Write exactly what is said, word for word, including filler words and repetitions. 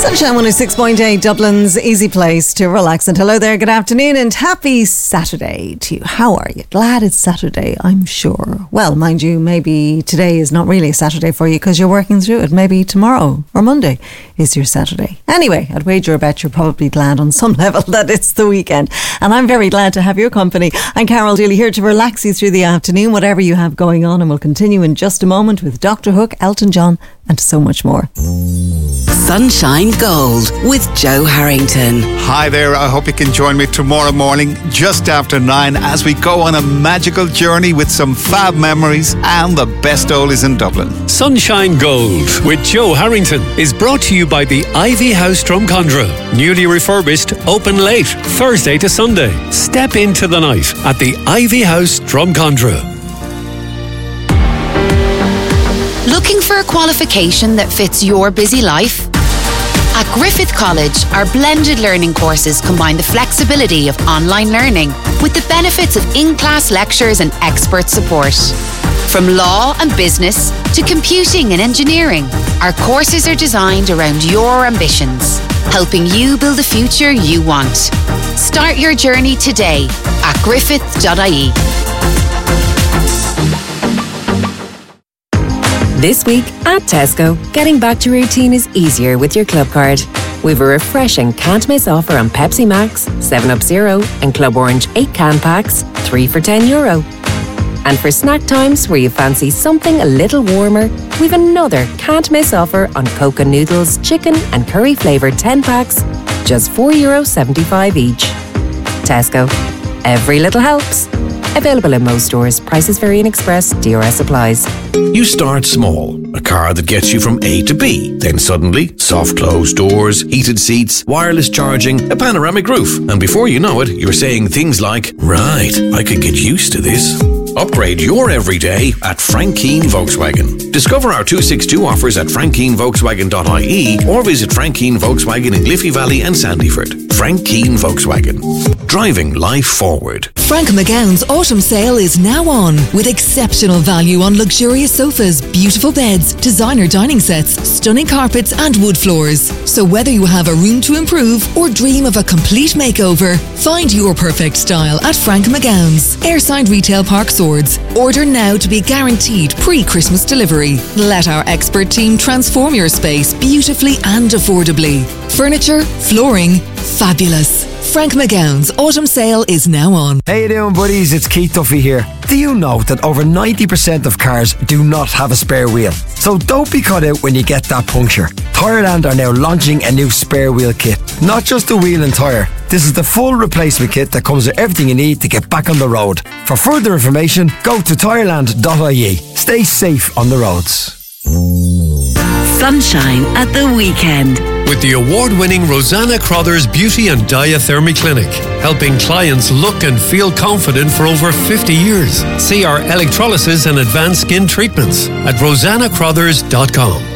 Sunshine one oh six point eight, Dublin's easy place to relax. And hello there, good afternoon and happy Saturday to you. How are you? Glad it's Saturday, I'm sure. Well, mind you, maybe today is not really a Saturday for you because you're working through it. Maybe tomorrow or Monday is your Saturday. Anyway, I'd wager a bet you're probably glad on some level that it's the weekend. And I'm very glad to have your company. I'm Carol Dooley here to relax you through the afternoon, whatever you have going on. And we'll continue in just a moment with Doctor Hook, Elton John and so much more. Sunshine Gold with Joe Harrington. Hi there, I hope you can join me tomorrow morning just after nine as we go on a magical journey with some fab memories and the best oldies in Dublin. Sunshine Gold with Joe Harrington is brought to you by the Ivy House Drumcondra. Newly refurbished, open late, Thursday to Sunday. Step into the night at the Ivy House Drumcondra. Looking for a qualification that fits your busy life? At Griffith College, our blended learning courses combine the flexibility of online learning with the benefits of in-class lectures and expert support. From law and business to computing and engineering, our courses are designed around your ambitions, helping you build the future you want. Start your journey today at griffith dot I E. This week at Tesco, getting back to routine is easier with your Club Card. We've a refreshing can't miss offer on Pepsi Max, seven up Zero and Club Orange eight can packs, three for ten euro. And for snack times where you fancy something a little warmer, we've another can't miss offer on Coca noodles, chicken and curry flavoured ten packs, just four euro seventy-five each. Tesco. Every little helps. Available in most stores. Prices vary in Express. D R S applies. You start small. A car that gets you from A to B. Then suddenly, soft closed doors, heated seats, wireless charging, a panoramic roof. And before you know it, you're saying things like, right, I could get used to this. Upgrade your everyday at Frank Keane Volkswagen. Discover our two sixty-two offers at frank keane volkswagen dot I E or visit Frank Keane Volkswagen in Liffey Valley and Sandyford. Frank Keane Volkswagen. Driving life forward. Frank McGowan's autumn sale is now on with exceptional value on luxurious sofas, beautiful beds, designer dining sets, stunning carpets and wood floors. So whether you have a room to improve or dream of a complete makeover, find your perfect style at Frank McGowan's. Airside Retail Park Swords. Order now to be guaranteed pre-Christmas delivery. Let our expert team transform your space beautifully and affordably. Furniture, flooring, fabulous. Frank McGowan's autumn sale is now on. How you doing, buddies? It's Keith Duffy here. Do you know that over ninety percent of cars do not have a spare wheel? So don't be caught out when you get that puncture. Tyreland are now launching a new spare wheel kit. Not just the wheel and tyre. This is the full replacement kit that comes with everything you need to get back on the road. For further information, go to tyreland dot I E. Stay safe on the roads. Sunshine at the weekend. With the award-winning Rosanna Crothers Beauty and Diathermy Clinic, helping clients look and feel confident for over fifty years. See our electrolysis and advanced skin treatments at rosanna crothers dot com.